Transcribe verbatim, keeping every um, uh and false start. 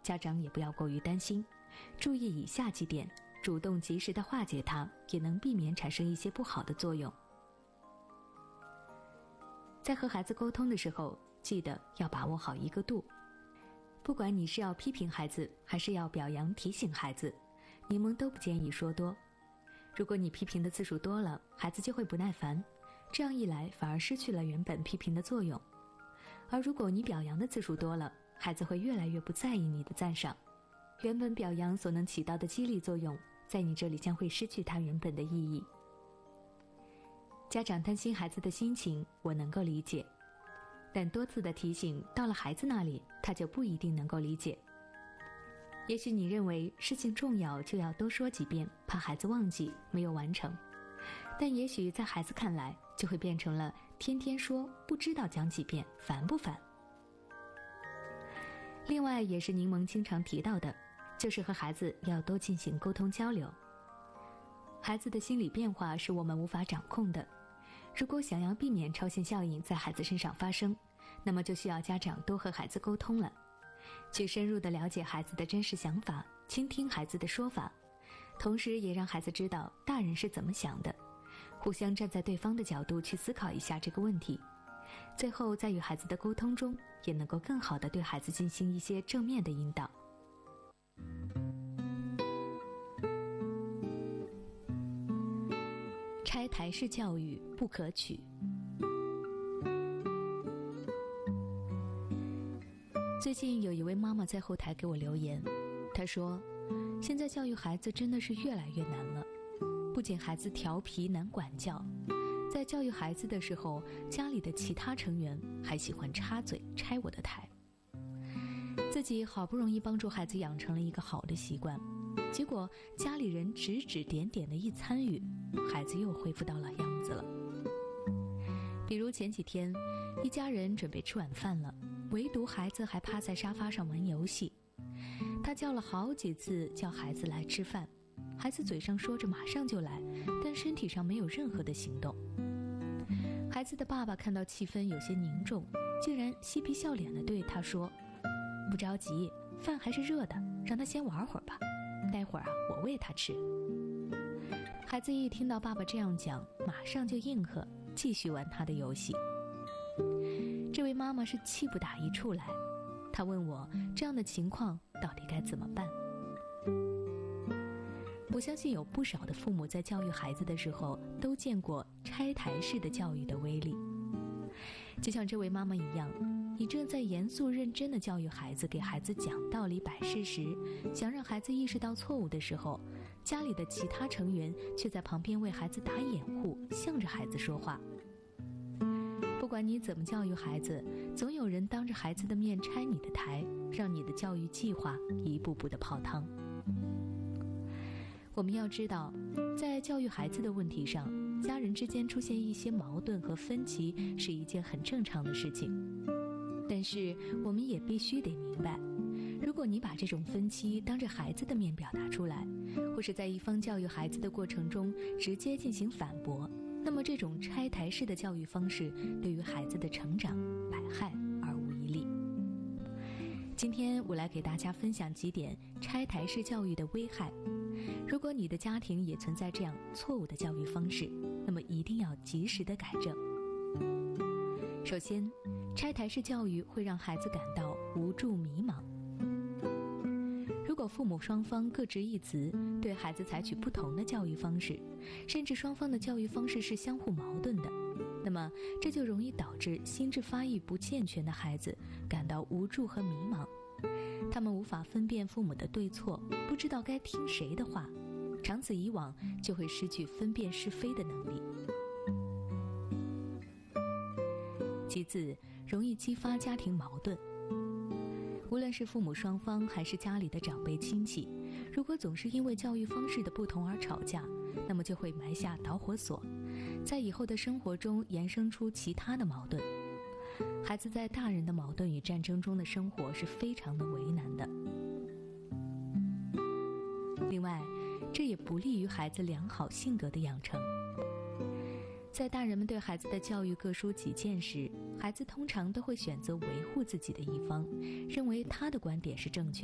家长也不要过于担心，注意以下几点，主动及时地化解它，也能避免产生一些不好的作用。在和孩子沟通的时候，记得要把握好一个度。不管你是要批评孩子，还是要表扬提醒孩子，柠檬都不建议说多。如果你批评的次数多了，孩子就会不耐烦，这样一来反而失去了原本批评的作用。而如果你表扬的次数多了，孩子会越来越不在意你的赞赏，原本表扬所能起到的激励作用，在你这里将会失去它原本的意义。家长担心孩子的心情，我能够理解，但多次的提醒到了孩子那里，他就不一定能够理解。也许你认为事情重要就要多说几遍，怕孩子忘记没有完成，但也许在孩子看来就会变成了天天说，不知道讲几遍，烦不烦？另外也是柠檬经常提到的，就是和孩子要多进行沟通交流。孩子的心理变化是我们无法掌控的，如果想要避免超限效应在孩子身上发生，那么就需要家长多和孩子沟通了，去深入地了解孩子的真实想法，倾听孩子的说法，同时也让孩子知道大人是怎么想的，互相站在对方的角度去思考一下这个问题，最后在与孩子的沟通中，也能够更好地对孩子进行一些正面的引导。拆台式教育不可取。最近有一位妈妈在后台给我留言，她说现在教育孩子真的是越来越难了，不仅孩子调皮难管教，在教育孩子的时候，家里的其他成员还喜欢插嘴拆我的台。自己好不容易帮助孩子养成了一个好的习惯，结果家里人指指点点的一参与，孩子又恢复到了样子了。比如前几天一家人准备吃晚饭了，唯独孩子还趴在沙发上玩游戏。他叫了好几次叫孩子来吃饭，孩子嘴上说着马上就来，但身体上没有任何的行动。孩子的爸爸看到气氛有些凝重，竟然嬉皮笑脸地对他说，不着急，饭还是热的，让他先玩会儿吧，待会儿啊我喂他吃。孩子一听到爸爸这样讲，马上就应和，继续玩他的游戏。这位妈妈是气不打一处来，她问我这样的情况到底该怎么办。我相信有不少的父母在教育孩子的时候都见过拆台式的教育的威力。就像这位妈妈一样，你正在严肃认真地教育孩子，给孩子讲道理摆事实，想让孩子意识到错误的时候，家里的其他成员却在旁边为孩子打掩护，向着孩子说话。不管你怎么教育孩子，总有人当着孩子的面拆你的台，让你的教育计划一步步的泡汤。我们要知道，在教育孩子的问题上，家人之间出现一些矛盾和分歧是一件很正常的事情。但是我们也必须得明白，如果你把这种分歧当着孩子的面表达出来，或是在一方教育孩子的过程中直接进行反驳，那么这种拆台式的教育方式对于孩子的成长百害而无一利。今天我来给大家分享几点拆台式教育的危害。如果你的家庭也存在这样错误的教育方式，那么一定要及时的改正。首先，拆台式教育会让孩子感到无助迷茫。如果父母双方各执一词，对孩子采取不同的教育方式，甚至双方的教育方式是相互矛盾的，那么这就容易导致心智发育不健全的孩子感到无助和迷茫。他们无法分辨父母的对错，不知道该听谁的话，长此以往就会失去分辨是非的能力。其次，容易激发家庭矛盾。无论是父母双方还是家里的长辈亲戚，如果总是因为教育方式的不同而吵架，那么就会埋下导火索，在以后的生活中延伸出其他的矛盾。孩子在大人的矛盾与战争中的生活是非常的为难的。另外，这也不利于孩子良好性格的养成。在大人们对孩子的教育各抒己见时，孩子通常都会选择维护自己的一方，认为他的观点是正确